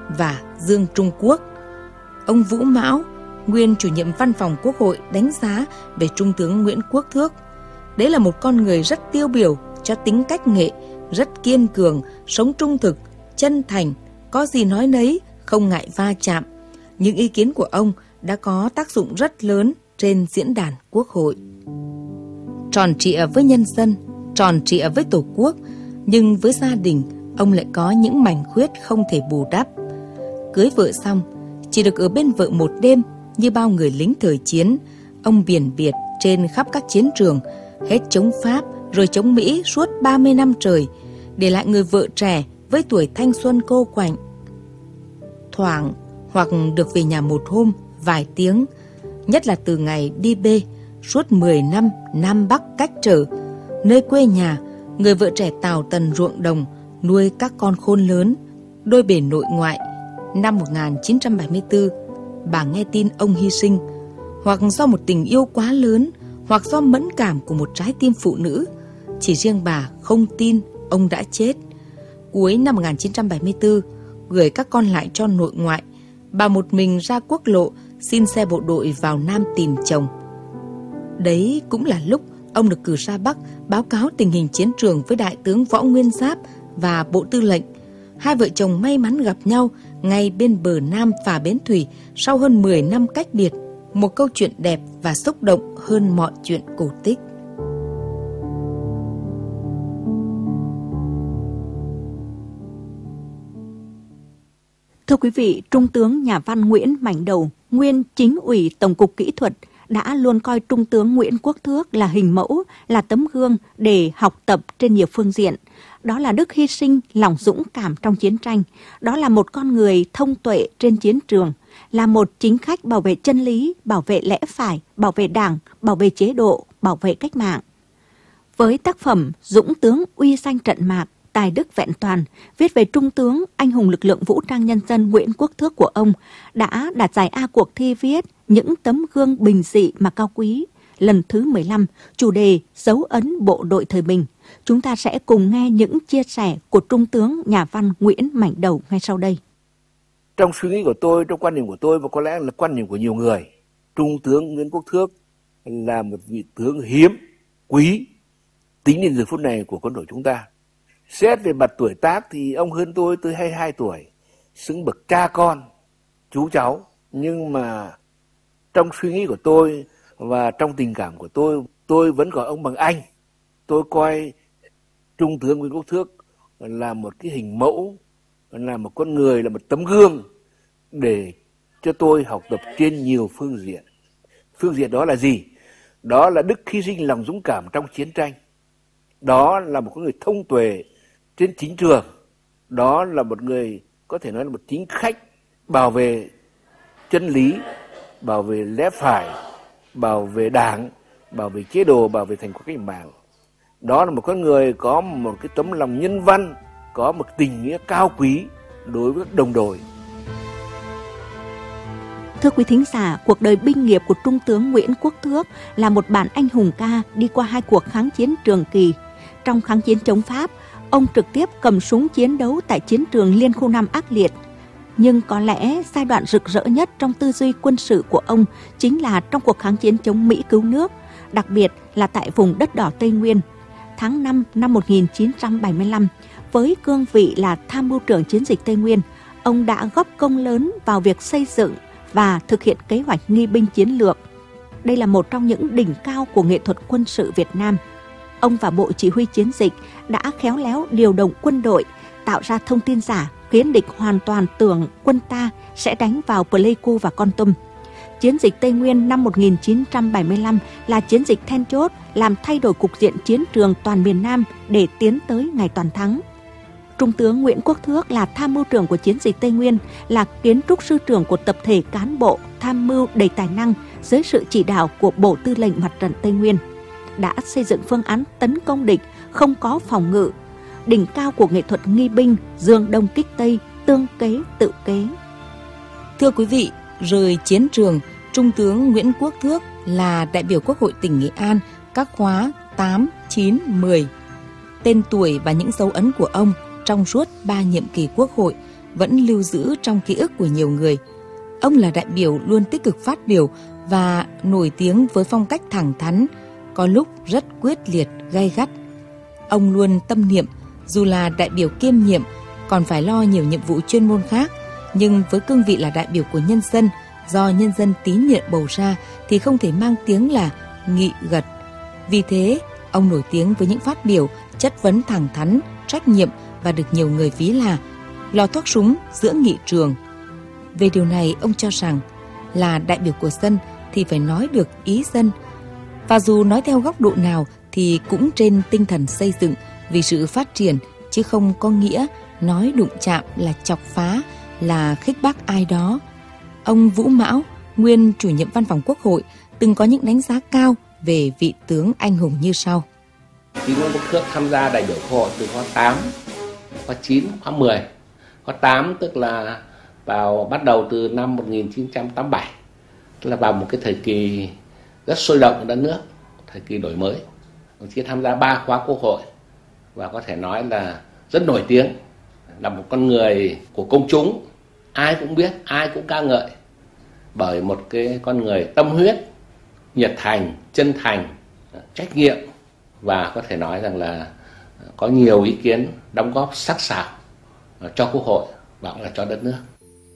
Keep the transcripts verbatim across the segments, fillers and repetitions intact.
và Dương Trung Quốc. Ông Vũ Mão, nguyên chủ nhiệm văn phòng Quốc hội, đánh giá về Trung tướng Nguyễn Quốc Thước: đấy là một con người rất tiêu biểu cho tính cách nghệ, rất kiên cường, sống trung thực, chân thành, có gì nói nấy, không ngại va chạm. Những ý kiến của ông đã có tác dụng rất lớn trên diễn đàn Quốc hội. Tròn trịa với nhân dân, tròn trịa với Tổ quốc, nhưng với gia đình, ông lại có những mảnh khuyết không thể bù đắp. Cưới vợ xong, chỉ được ở bên vợ một đêm như bao người lính thời chiến, ông biển biệt trên khắp các chiến trường, hết chống Pháp rồi chống Mỹ suốt ba mươi năm trời, để lại người vợ trẻ với tuổi thanh xuân cô quạnh. Thoảng hoặc được về nhà một hôm, vài tiếng, nhất là từ ngày đi bê, suốt mười năm Nam Bắc cách trở, nơi quê nhà, người vợ trẻ tào tần ruộng đồng, nuôi các con khôn lớn, đôi bề nội ngoại. Năm một nghìn chín trăm bảy mươi tư, bà nghe tin ông hy sinh, hoặc do một tình yêu quá lớn, hoặc do mẫn cảm của một trái tim phụ nữ. Chỉ riêng bà không tin ông đã chết. Cuối năm một nghìn chín trăm bảy mươi tư, gửi các con lại cho nội ngoại, bà một mình ra quốc lộ xin xe bộ đội vào Nam tìm chồng. Đấy cũng là lúc ông được cử ra Bắc báo cáo tình hình chiến trường với Đại tướng Võ Nguyên Giáp và Bộ Tư lệnh. Hai vợ chồng may mắn gặp nhau ngay bên bờ Nam phà Bến Thủy sau hơn mười năm cách biệt. Một câu chuyện đẹp và xúc động hơn mọi chuyện cổ tích. Thưa quý vị, Trung tướng nhà văn Nguyễn Mảnh Đầu, nguyên Chính ủy Tổng cục Kỹ thuật, đã luôn coi Trung tướng Nguyễn Quốc Thước là hình mẫu, là tấm gương để học tập trên nhiều phương diện. Đó là đức hy sinh, lòng dũng cảm trong chiến tranh. Đó là một con người thông tuệ trên chiến trường, là một chính khách bảo vệ chân lý, bảo vệ lẽ phải, bảo vệ đảng, bảo vệ chế độ, bảo vệ cách mạng. Với tác phẩm Dũng tướng uy danh trận mạc, tài đức vẹn toàn, viết về Trung tướng, anh hùng lực lượng vũ trang nhân dân Nguyễn Quốc Thước của ông, đã đạt giải A cuộc thi viết Những tấm gương bình dị mà cao quý, lần thứ mười lăm, chủ đề Dấu ấn bộ đội thời bình. Chúng ta sẽ cùng nghe những chia sẻ của Trung tướng nhà văn Nguyễn Mảnh Đầu ngay sau đây. Trong suy nghĩ của tôi, trong quan điểm của tôi và có lẽ là quan điểm của nhiều người, Trung tướng Nguyễn Quốc Thước là một vị tướng hiếm, quý, tính đến giờ phút này của quân đội chúng ta. Xét về mặt tuổi tác thì ông hơn tôi tới hai mươi hai tuổi, xứng bậc cha con, chú cháu. Nhưng mà trong suy nghĩ của tôi và trong tình cảm của tôi, tôi vẫn gọi ông bằng anh. Tôi coi Trung tướng Nguyễn Quốc Thước là một cái hình mẫu, là một con người, là một tấm gương để cho tôi học tập trên nhiều phương diện. Phương diện đó là gì? Đó là đức hy sinh, lòng dũng cảm trong chiến tranh. Đó là một con người thông tuệ trên chính trường. Đó là một người có thể nói là một chính khách bảo vệ chân lý, bảo vệ lẽ phải, bảo vệ đảng, bảo vệ chế độ, bảo vệ thành quả cách mạng. Đó là một con người có một cái tấm lòng nhân văn, có một tình nghĩa cao quý đối với các đồng đội. Thưa quý thính giả, cuộc đời binh nghiệp của Trung tướng Nguyễn Quốc Thước là một bản anh hùng ca đi qua hai cuộc kháng chiến trường kỳ. Trong kháng chiến chống Pháp, ông trực tiếp cầm súng chiến đấu tại chiến trường Liên khu năm ác liệt. Nhưng có lẽ giai đoạn rực rỡ nhất trong tư duy quân sự của ông chính là trong cuộc kháng chiến chống Mỹ cứu nước, đặc biệt là tại vùng đất đỏ Tây Nguyên. Tháng năm năm một nghìn chín trăm bảy mươi lăm, với cương vị là tham mưu trưởng chiến dịch Tây Nguyên, ông đã góp công lớn vào việc xây dựng và thực hiện kế hoạch nghi binh chiến lược. Đây là một trong những đỉnh cao của nghệ thuật quân sự Việt Nam. Ông và Bộ Chỉ huy Chiến dịch đã khéo léo điều động quân đội, tạo ra thông tin giả, khiến địch hoàn toàn tưởng quân ta sẽ đánh vào Pleiku và Kon Tum. Chiến dịch Tây Nguyên năm một nghìn chín trăm bảy mươi lăm là chiến dịch then chốt làm thay đổi cục diện chiến trường toàn miền Nam để tiến tới ngày toàn thắng. Trung tướng Nguyễn Quốc Thước là tham mưu trưởng của chiến dịch Tây Nguyên, là kiến trúc sư trưởng của tập thể cán bộ tham mưu đầy tài năng dưới sự chỉ đạo của Bộ Tư lệnh Mặt trận Tây Nguyên, đã xây dựng phương án tấn công địch không có phòng ngự, đỉnh cao của nghệ thuật nghi binh, dương đông kích tây, tương kế tự kế. Thưa quý vị, rời chiến trường, Trung tướng Nguyễn Quốc Thước là đại biểu Quốc hội tỉnh Nghệ An các khóa tám, chín, mười. Tên tuổi và những dấu ấn của ông trong suốt ba nhiệm kỳ Quốc hội vẫn lưu giữ trong ký ức của nhiều người. Ông là đại biểu luôn tích cực phát biểu và nổi tiếng với phong cách thẳng thắn, có lúc rất quyết liệt, gay gắt. Ông luôn tâm niệm, dù là đại biểu kiêm nhiệm, còn phải lo nhiều nhiệm vụ chuyên môn khác, nhưng với cương vị là đại biểu của nhân dân, do nhân dân tín nhiệm bầu ra thì không thể mang tiếng là nghị gật. Vì thế, ông nổi tiếng với những phát biểu chất vấn thẳng thắn, trách nhiệm và được nhiều người ví là lò thoác súng giữa nghị trường. Về điều này, ông cho rằng là đại biểu của dân thì phải nói được ý dân. Và dù nói theo góc độ nào thì cũng trên tinh thần xây dựng vì sự phát triển, chứ không có nghĩa nói đụng chạm là chọc phá, là khích bác ai đó. Ông Vũ Mão, nguyên chủ nhiệm Văn phòng Quốc hội, từng có những đánh giá cao về vị tướng anh hùng như sau. Nguyễn Quốc Thước tham gia đại biểu Quốc hội từ khóa tám, khóa chín, khóa mười. Khóa tám tức là vào bắt đầu từ năm một nghìn chín trăm tám mươi bảy, tức là vào một cái thời kỳ rất sôi động của đất nước, thời kỳ đổi mới. Đồng chí tham gia ba khóa Quốc hội và có thể nói là rất nổi tiếng, là một con người của công chúng, ai cũng biết, ai cũng ca ngợi, bởi một cái con người tâm huyết, nhiệt thành, chân thành, trách nhiệm và có thể nói rằng là có nhiều ý kiến đóng góp sắc sảo cho Quốc hội và cũng là cho đất nước.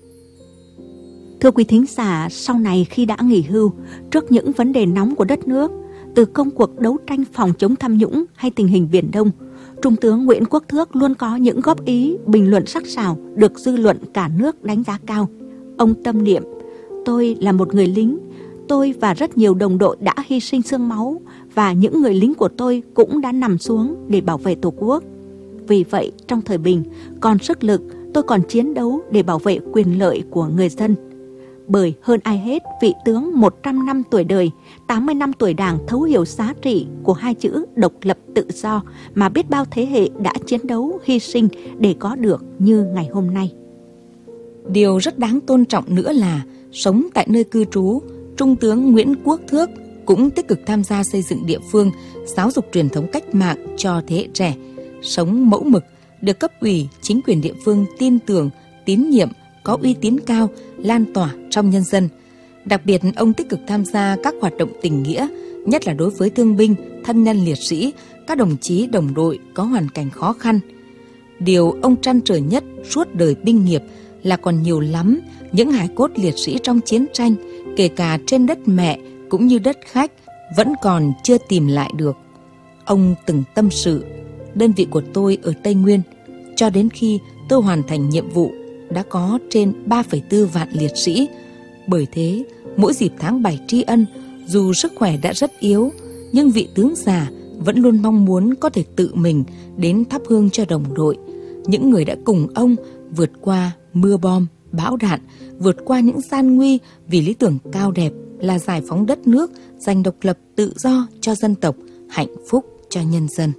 Thưa quý thính giả, sau này khi đã nghỉ hưu, trước những vấn đề nóng của đất nước, từ công cuộc đấu tranh phòng chống tham nhũng hay tình hình Biển Đông, Trung tướng Nguyễn Quốc Thước luôn có những góp ý, bình luận sắc sảo được dư luận cả nước đánh giá cao. Ông tâm niệm, tôi là một người lính, tôi và rất nhiều đồng đội đã hy sinh xương máu và những người lính của tôi cũng đã nằm xuống để bảo vệ Tổ quốc. Vì vậy, trong thời bình, còn sức lực, tôi còn chiến đấu để bảo vệ quyền lợi của người dân. Bởi hơn ai hết, vị tướng một trăm năm tuổi đời, tám mươi năm tuổi Đảng thấu hiểu giá trị của hai chữ độc lập tự do mà biết bao thế hệ đã chiến đấu, hy sinh để có được như ngày hôm nay. Điều rất đáng tôn trọng nữa là sống tại nơi cư trú, Trung tướng Nguyễn Quốc Thước cũng tích cực tham gia xây dựng địa phương, giáo dục truyền thống cách mạng cho thế hệ trẻ, sống mẫu mực, được cấp ủy, chính quyền địa phương tin tưởng, tín nhiệm, có uy tín cao, lan tỏa trong nhân dân. Đặc biệt, ông tích cực tham gia các hoạt động tình nghĩa, nhất là đối với thương binh, thân nhân liệt sĩ, các đồng chí đồng đội có hoàn cảnh khó khăn. Điều ông trăn trở nhất suốt đời binh nghiệp là còn nhiều lắm những hài cốt liệt sĩ trong chiến tranh, kể cả trên đất mẹ cũng như đất khách, vẫn còn chưa tìm lại được. Ông từng tâm sự, đơn vị của tôi ở Tây Nguyên, cho đến khi tôi hoàn thành nhiệm vụ, đã có trên ba phẩy bốn vạn liệt sĩ. Bởi thế, mỗi dịp tháng bảy tri ân, dù sức khỏe đã rất yếu, nhưng vị tướng già vẫn luôn mong muốn có thể tự mình đến thắp hương cho đồng đội, những người đã cùng ông vượt qua mưa bom, bão đạn, vượt qua những gian nguy vì lý tưởng cao đẹp là giải phóng đất nước, giành độc lập tự do cho dân tộc, hạnh phúc cho nhân dân.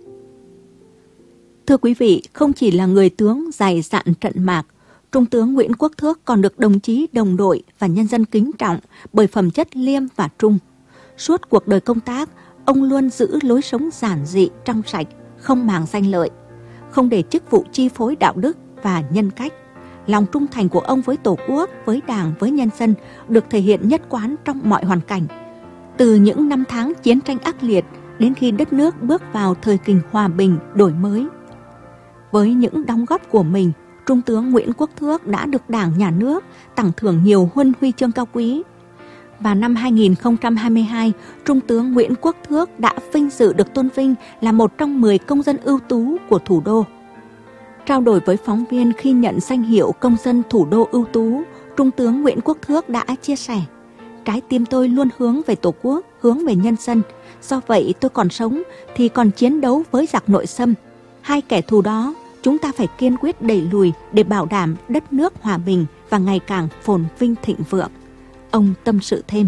Thưa quý vị, không chỉ là người tướng dày dạn trận mạc, Trung tướng Nguyễn Quốc Thước còn được đồng chí, đồng đội và nhân dân kính trọng bởi phẩm chất liêm và trung. Suốt cuộc đời công tác, ông luôn giữ lối sống giản dị, trong sạch, không màng danh lợi, không để chức vụ chi phối đạo đức và nhân cách. Lòng trung thành của ông với Tổ quốc, với Đảng, với nhân dân được thể hiện nhất quán trong mọi hoàn cảnh. Từ những năm tháng chiến tranh ác liệt đến khi đất nước bước vào thời kỳ hòa bình, đổi mới. Với những đóng góp của mình, Trung tướng Nguyễn Quốc Thước đã được Đảng, Nhà nước tặng thưởng nhiều huân huy chương cao quý. Và năm hai nghìn không trăm hai mươi hai, Trung tướng Nguyễn Quốc Thước đã vinh dự được tôn vinh là một trong mười công dân ưu tú của thủ đô. Trao đổi với phóng viên khi nhận danh hiệu công dân thủ đô ưu tú, Trung tướng Nguyễn Quốc Thước đã chia sẻ: trái tim tôi luôn hướng về Tổ quốc, hướng về nhân dân. Do vậy tôi còn sống thì còn chiến đấu với giặc nội xâm. Hai kẻ thù đó chúng ta phải kiên quyết đẩy lùi để bảo đảm đất nước hòa bình và ngày càng phồn vinh thịnh vượng. Ông tâm sự thêm: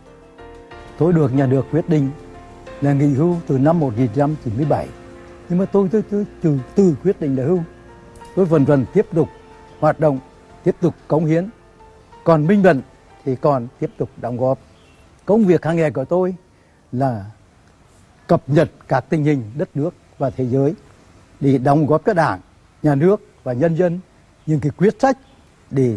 tôi được nhà nước quyết định là nghỉ hưu từ năm một nghìn chín trăm chín mươi bảy, nhưng mà tôi tôi, tôi từ từ quyết định là hưu, tôi vẫn vẫn tiếp tục hoạt động, tiếp tục cống hiến. Còn Minh Vận thì còn tiếp tục đóng góp. Công việc hàng ngày của tôi là cập nhật các tình hình đất nước và thế giới để đóng góp cho Đảng, Nhà nước và nhân dân những cái quyết sách để